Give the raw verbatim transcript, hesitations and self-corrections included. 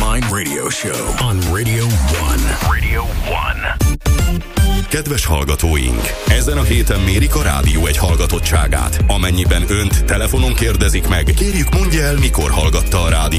Mind Radio Show on Radio One. Radio One. Kedves hallgatóink! Ezen a héten mérik a rádió egy hallgatottságát. Amennyiben önt telefonon kérdezik meg, kérjük mondja el, mikor hallgatta a rádió.